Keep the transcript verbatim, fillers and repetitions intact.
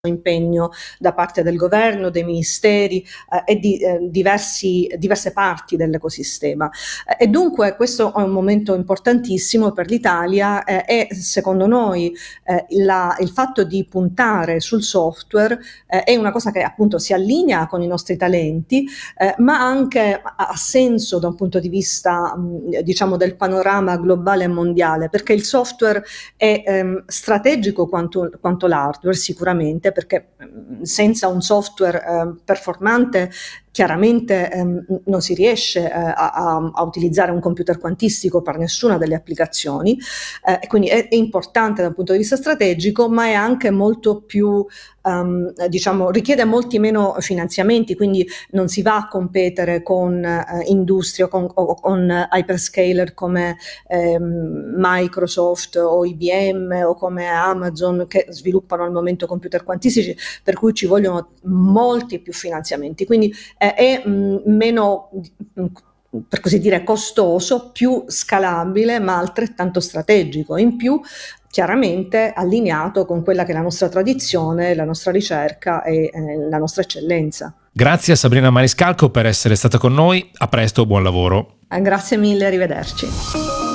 impegno da parte del governo, dei ministeri eh, e di eh, diversi, diverse parti dell'ecosistema. Eh, e dunque questo è un momento importantissimo per l'Italia eh, e secondo noi eh, la, il fatto di puntare sul software eh, è una cosa che appunto si allinea con i nostri talenti, eh, ma anche ha senso da un punto di vista mh, diciamo del panorama globale e mondiale, perché il software è ehm, strategico quanto, quanto l'hardware sicuramente, perché senza un software eh, performante chiaramente ehm, non si riesce eh, a, a utilizzare un computer quantistico per nessuna delle applicazioni, eh, quindi è, è importante dal punto di vista strategico, ma è anche molto più Um, diciamo richiede molti meno finanziamenti, quindi non si va a competere con uh, industrie o con, o con hyperscaler come ehm, Microsoft o I B M o come Amazon, che sviluppano al momento computer quantistici, per cui ci vogliono molti più finanziamenti, quindi eh, è mh, meno mh, per così dire costoso, più scalabile ma altrettanto strategico, in più chiaramente allineato con quella che è la nostra tradizione, la nostra ricerca e eh, la nostra eccellenza. Grazie a Sabrina Maniscalco per essere stata con noi, a presto, buon lavoro. Eh, grazie mille, arrivederci.